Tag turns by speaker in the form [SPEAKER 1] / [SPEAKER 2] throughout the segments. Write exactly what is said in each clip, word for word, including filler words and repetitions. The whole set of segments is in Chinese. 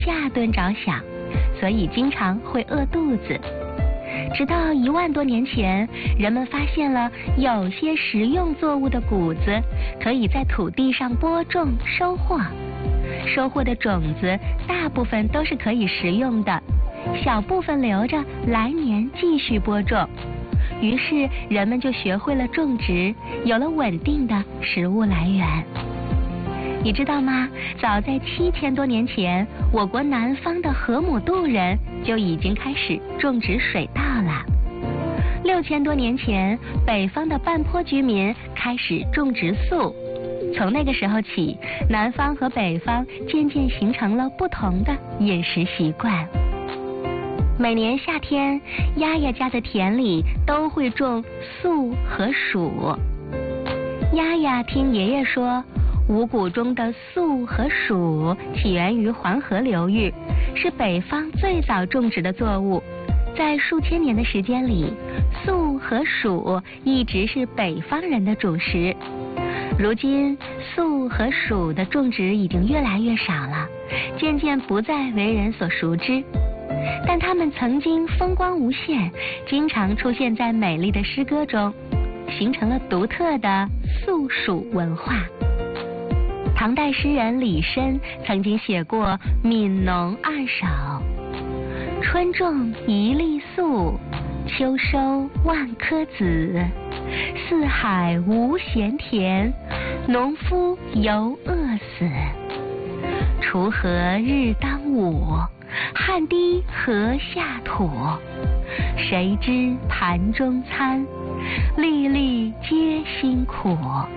[SPEAKER 1] 下顿着想，所以经常会饿肚子。直到一万多年前，人们发现了有些食用作物的谷子可以在土地上播种收获，收获的种子大部分都是可以食用的，小部分留着来年继续播种。于是人们就学会了种植，有了稳定的食物来源。你知道吗？早在七千多年前，我国南方的河姆渡人就已经开始种植水稻了。六千多年前，北方的半坡居民开始种植粟。从那个时候起，南方和北方渐渐形成了不同的饮食习惯。每年夏天，丫丫家的田里都会种粟和黍。丫丫听爷爷说，五谷中的粟和黍起源于黄河流域，是北方最早种植的作物。在数千年的时间里，粟和黍一直是北方人的主食。如今，粟和黍的种植已经越来越少了，渐渐不再为人所熟知。但它们曾经风光无限，经常出现在美丽的诗歌中，形成了独特的粟黍文化。唐代诗人李绅曾经写过《悯农二首》：春种一粒粟，秋收万颗子。四海无闲田，农夫犹饿死。锄禾日当午，汗滴禾下土。谁知盘中餐，粒粒皆辛苦。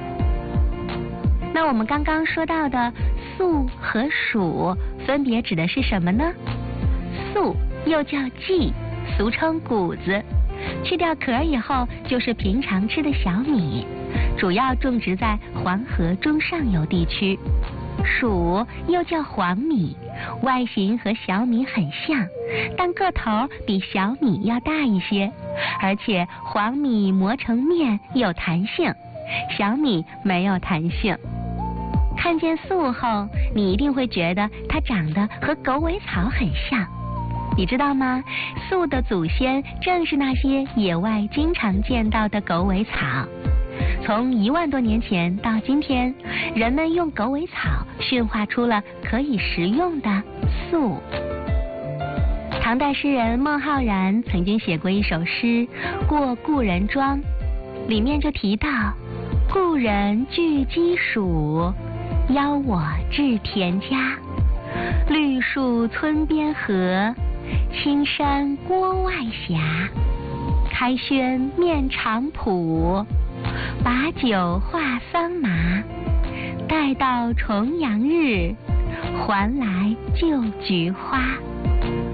[SPEAKER 1] 那我们刚刚说到的粟和黍分别指的是什么呢？粟又叫稷，俗称谷子，去掉壳以后就是平常吃的小米，主要种植在黄河中上游地区。黍又叫黄米，外形和小米很像，但个头比小米要大一些，而且黄米磨成面有弹性，小米没有弹性。看见粟后，你一定会觉得它长得和狗尾草很像。你知道吗？粟的祖先正是那些野外经常见到的狗尾草。从一万多年前到今天，人们用狗尾草驯化出了可以食用的粟。唐代诗人孟浩然曾经写过一首诗《过故人庄》，里面就提到：故人具鸡黍，邀我至田家。绿树村边合，青山郭外斜。开轩面场圃，把酒话桑麻。待到重阳日，还来就菊花。